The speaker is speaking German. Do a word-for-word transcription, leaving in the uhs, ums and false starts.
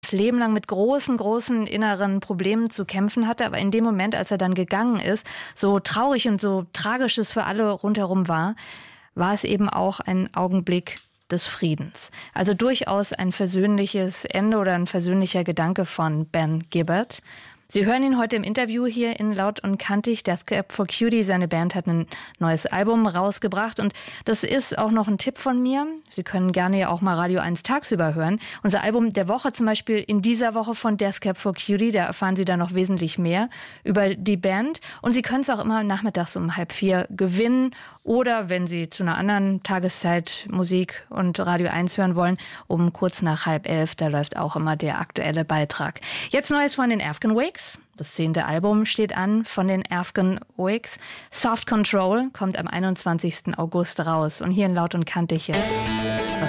das Leben lang mit großen, großen inneren Problemen zu kämpfen hatte. Aber in dem Moment, als er dann gegangen ist, so traurig und so tragisch es für alle rundherum war, war es eben auch ein Augenblick des Friedens. Also durchaus ein versöhnliches Ende oder ein versöhnlicher Gedanke von Ben Gibbard. Sie hören ihn heute im Interview hier in Laut und Kantig. Death Cab for Cutie, seine Band hat ein neues Album rausgebracht und das ist auch noch ein Tipp von mir. Sie können gerne ja auch mal Radio eins tagsüber hören. Unser Album der Woche zum Beispiel in dieser Woche von Death Cab for Cutie, da erfahren Sie dann noch wesentlich mehr über die Band und Sie können es auch immer nachmittags um halb vier gewinnen oder wenn Sie zu einer anderen Tageszeit Musik und Radio eins hören wollen, um kurz nach halb elf, da läuft auch immer der aktuelle Beitrag. Jetzt Neues von den Afghan Wigs. Das zehnte Album steht an von den Afghan Wigs. Soft Control kommt am einundzwanzigsten August raus. Und hier in Laut und Kantig jetzt was